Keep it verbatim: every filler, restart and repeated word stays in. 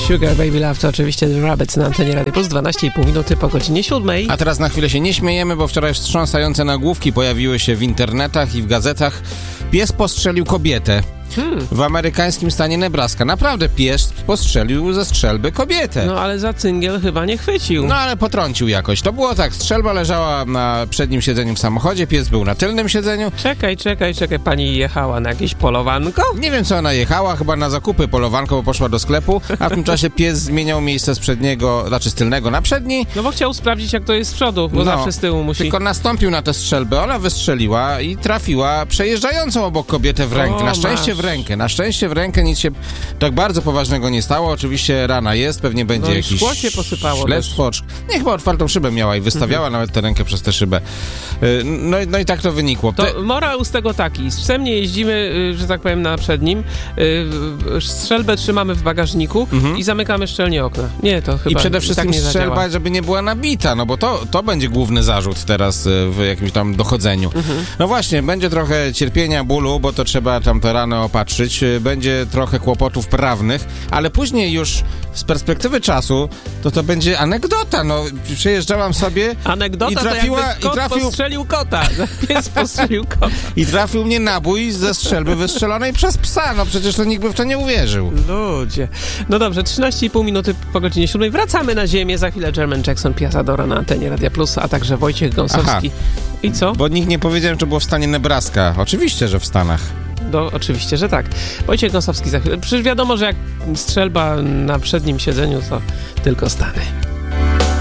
Sugar Baby Love to oczywiście The Rabbits na antenie Radio Plus, dwanaście i pół minuty po godzinie siódmej. A teraz na chwilę się nie śmiejemy, bo wczoraj wstrząsające nagłówki pojawiły się w internetach i w gazetach. Pies postrzelił kobietę. Hmm. W amerykańskim stanie Nebraska. Naprawdę pies postrzelił ze strzelby kobietę. No ale za cyngiel chyba nie chwycił. No ale potrącił jakoś. To było tak, strzelba leżała na przednim siedzeniu w samochodzie, pies był na tylnym siedzeniu. Czekaj, czekaj, czekaj, pani jechała na jakieś polowanko? Nie wiem, co ona jechała, chyba na zakupy polowanko, bo poszła do sklepu, a w tym czasie pies zmieniał miejsce z przedniego, znaczy z tylnego na przedni. No bo chciał sprawdzić, jak to jest z przodu, bo no, zawsze z tyłu musi. Tylko nastąpił na tę strzelbę, ona wystrzeliła i trafiła przejeżdżającą obok kobietę w rękę. O, na szczęście masz. w rękę. Na szczęście w rękę nic się tak bardzo poważnego nie stało. Oczywiście rana jest, pewnie będzie no jakiś szkło się posypało śledztwo. Nie, chyba otwartą szybę miała i wystawiała mhm. nawet tę rękę przez tę szybę. No, no i tak to wynikło. To Te... morał z tego taki. Z psem nie jeździmy, że tak powiem, na przednim. Strzelbę trzymamy w bagażniku mhm. i zamykamy szczelnie okna. Nie, to chyba I przede wszystkim tak nie strzelba, zadziała. żeby nie była nabita, no bo to, to będzie główny zarzut teraz w jakimś tam dochodzeniu. Mhm. No właśnie, będzie trochę cierpienia, bólu, bo to trzeba tam tę ranę opatrzyć. Będzie trochę kłopotów prawnych, ale później już z perspektywy czasu to to będzie anegdota. No, przejeżdżałam sobie anegdota i trafiła, to jakby kot i trafił, postrzelił kota. Pies postrzelił kota. I trafił mnie nabój ze strzelby wystrzelonej przez psa. No przecież to nikt by w to nie uwierzył. Ludzie. No dobrze, trzynaście i pół minuty po godzinie siódmej. Wracamy na ziemię. Za chwilę German Jackson, Piasadora na antenie Radia Plus, a także Wojciech Gąsowski. Aha. I co? Bo nikt nie powiedziałem, czy było w stanie Nebraska. Oczywiście, że w Stanach. No, oczywiście, że tak. Wojciech Gąsowski za chwilę. Przecież wiadomo, że jak strzelba na przednim siedzeniu, to tylko Stany.